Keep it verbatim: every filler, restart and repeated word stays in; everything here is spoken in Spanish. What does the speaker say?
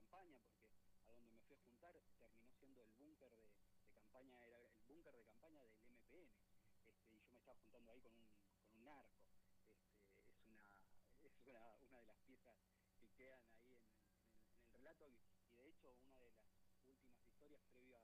campaña, porque a donde me fui a juntar terminó siendo el búnker de, de campaña, era el búnker de campaña del M P N, este, y yo me estaba juntando ahí con un, con un narco. Este, es una, es una, una de las piezas que quedan ahí en, en, en el relato, y, y de hecho una de las últimas historias previo